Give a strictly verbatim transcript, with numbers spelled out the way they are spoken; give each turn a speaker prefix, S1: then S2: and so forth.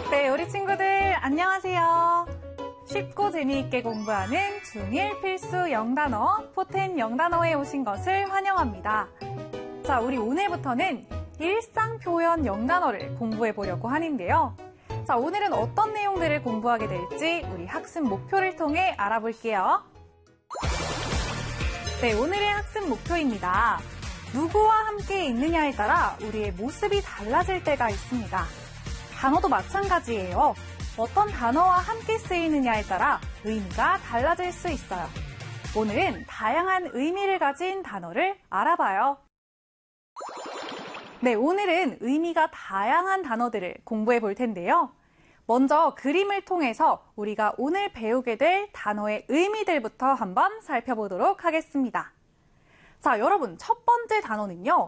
S1: 네, 우리 친구들 안녕하세요. 쉽고 재미있게 공부하는 중일 필수 영단어 포텐 영단어에 오신 것을 환영합니다. 자, 우리 오늘부터는 일상 표현 영단어를 공부해 보려고 하는데요. 자, 오늘은 어떤 내용들을 공부하게 될지 우리 학습 목표를 통해 알아볼게요. 네, 오늘의 학습 목표입니다. 누구와 함께 있느냐에 따라 우리의 모습이 달라질 때가 있습니다. 단어도 마찬가지예요. 어떤 단어와 함께 쓰이느냐에 따라 의미가 달라질 수 있어요. 오늘은 다양한 의미를 가진 단어를 알아봐요. 네, 오늘은 의미가 다양한 단어들을 공부해 볼 텐데요. 먼저 그림을 통해서 우리가 오늘 배우게 될 단어의 의미들부터 한번 살펴보도록 하겠습니다. 자, 여러분, 첫 번째 단어는요.